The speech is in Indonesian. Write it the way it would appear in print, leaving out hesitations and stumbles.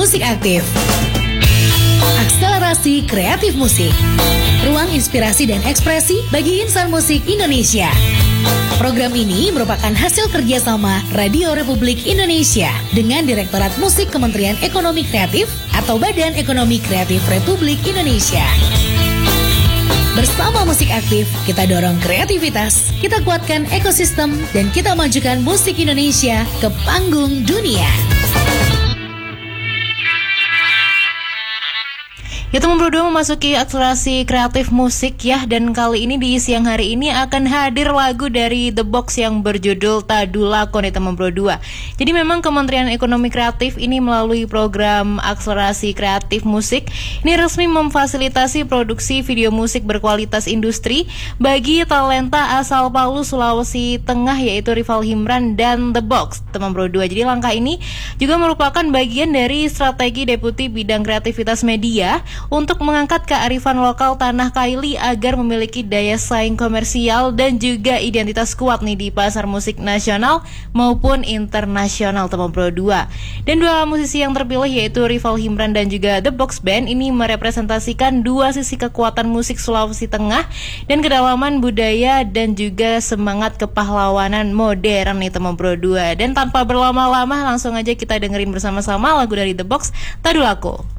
Musik Aktif. Akselerasi kreatif musik. Ruang inspirasi dan ekspresi bagi insan musik Indonesia. Program ini merupakan hasil kerjasama Radio Republik Indonesia dengan Direktorat Musik Kementerian Ekonomi Kreatif atau Badan Ekonomi Kreatif Republik Indonesia. Bersama Musik Aktif, kita dorong kreativitas, kita kuatkan ekosistem, dan kita majukan musik Indonesia ke panggung dunia. Ya teman berdua, memasuki akselerasi kreatif musik ya. Dan kali ini di siang hari ini akan hadir lagu dari The Box yang berjudul Tadulako nih teman berdua. Jadi memang Kementerian Ekonomi Kreatif ini melalui program akselerasi kreatif musik ini resmi memfasilitasi produksi video musik berkualitas industri bagi talenta asal Palu, Sulawesi Tengah, yaitu Rival Himran dan The Box teman berdua. Jadi langkah ini juga merupakan bagian dari strategi Deputi Bidang Kreativitas Media untuk mengangkat kearifan lokal tanah Kaili agar memiliki daya saing komersial dan juga identitas kuat nih di pasar musik nasional maupun internasional teman pro 2. Dan dua musisi yang terpilih yaitu Rival Himran dan juga The Box Band ini merepresentasikan dua sisi kekuatan musik Sulawesi Tengah dan kedalaman budaya dan juga semangat kepahlawanan modern nih teman pro 2. Dan tanpa berlama-lama langsung aja kita dengerin bersama-sama lagu dari The Box, Tadulako.